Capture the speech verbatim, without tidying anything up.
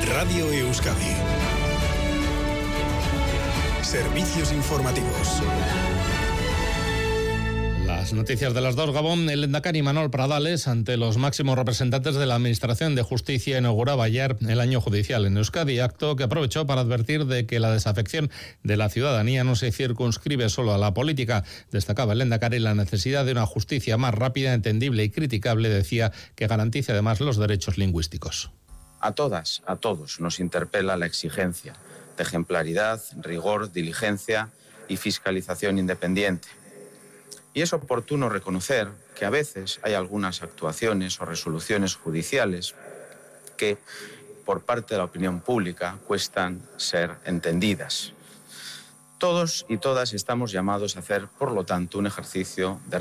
Radio Euskadi. Servicios informativos. Las noticias de las dos. Gabón. El lehendakari Imanol Pradales, ante los máximos representantes de la Administración de Justicia, inauguraba ayer el año judicial en Euskadi, acto que aprovechó para advertir de que la desafección de la ciudadanía no se circunscribe solo a la política. Destacaba el lehendakari la necesidad de una justicia más rápida, entendible y criticable, decía, que garantice además los derechos lingüísticos. A todas, a todos nos interpela la exigencia de ejemplaridad, rigor, diligencia y fiscalización independiente. Y es oportuno reconocer que a veces hay algunas actuaciones o resoluciones judiciales que, por parte de la opinión pública, cuestan ser entendidas. Todos y todas estamos llamados a hacer, por lo tanto, un ejercicio de